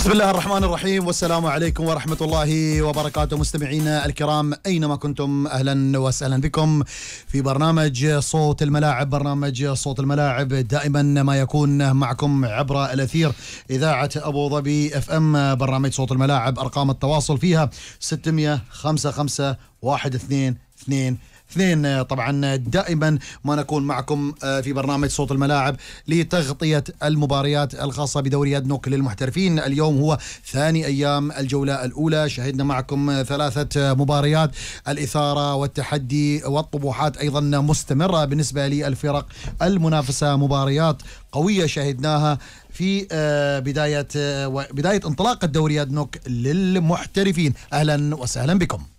بسم الله الرحمن الرحيم، والسلام عليكم ورحمة الله وبركاته. مستمعينا الكرام أينما كنتم، أهلا وسهلا بكم في برنامج صوت الملاعب. برنامج صوت الملاعب دائما ما يكون معكم عبر الأثير إذاعة أبو ظبي اف ام. برنامج صوت الملاعب أرقام التواصل فيها 655 1222. طبعا دائما ما نكون معكم في برنامج صوت الملاعب لتغطية المباريات الخاصة بدوري أدنوك للمحترفين. اليوم هو ثاني أيام الجولة الأولى، شهدنا معكم 3 مباريات. الإثارة والتحدي والطموحات أيضا مستمرة بالنسبة للفرق المنافسة، مباريات قوية شهدناها في بداية انطلاق الدوري أدنوك للمحترفين. أهلا وسهلا بكم.